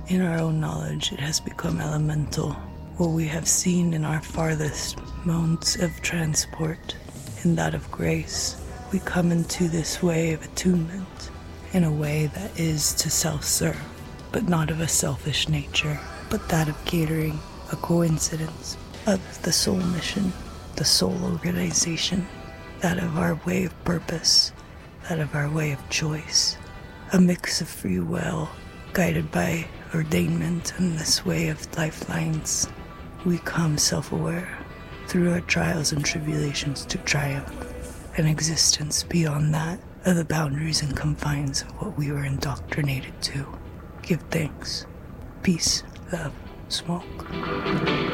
In our own knowledge, it has become elemental. What we have seen in our farthest modes of transport, in that of grace, we come into this way of attunement, in a way that is to self-serve, but not of a selfish nature, but that of catering, a coincidence, of the soul mission, the soul organization, that of our way of purpose, that of our way of choice, a mix of free will, guided by ordainment and this way of lifelines. We come self-aware through our trials and tribulations to triumph, an existence beyond that of the boundaries and confines of what we were indoctrinated to. Give thanks. Peace, love, smoke.